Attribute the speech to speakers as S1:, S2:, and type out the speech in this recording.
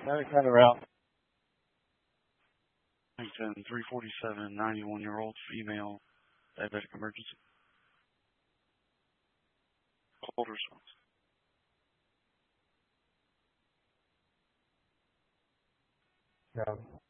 S1: Medic had her out. 347, 91-year-old female, diabetic emergency. Cold response.
S2: Yeah.